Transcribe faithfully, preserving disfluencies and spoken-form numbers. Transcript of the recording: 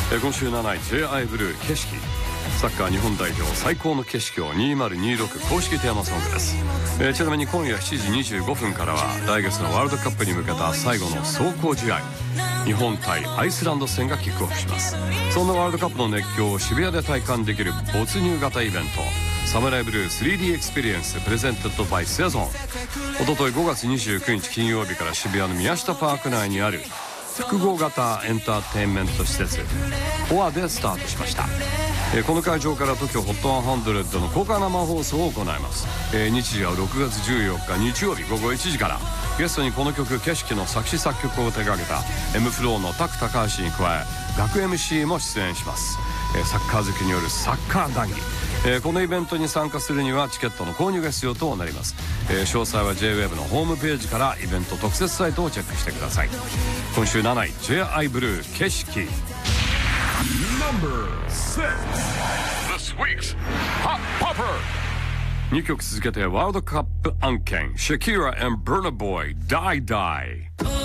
今週なない ジェイアイ ブルー景色、サッカー日本代表最高の景色をにせんにじゅうろく公式テーマソングです。えー、ちなみに今夜しちじにじゅうごふんからは来月のワールドカップに向けた最後の壮行試合、日本対アイスランド戦がキックオフします。そんなワールドカップの熱狂を渋谷で体感できる没入型イベント、サムライブルー スリーディー エクスペリエンスプレゼンテッドバイセゾン、おとといごがつにじゅうくにち金曜日から渋谷の宮下パーク内にある複合型エンターテインメント施設フォアでスタートしました。えー、この会場から トキオ ホットひゃくの公開生放送を行います。えー、日時はろくがつじゅうよっか日曜日ごごいちじから、ゲストにこの曲景色の作詞作曲を手掛けた M フローのタク高橋に加え学 エムシー も出演します。えー、サッカー好きによるサッカー談義、えー、このイベントに参加するにはチケットの購入が必要となります。えー、詳細は ジェイウェーブ のホームページからイベント特設サイトをチェックしてください。今週なない ジェイアイ ブルー景色 This week's Hot Popper、 にきょく続けてワールドカップ案件 Shakira and Burna Boy Die Die。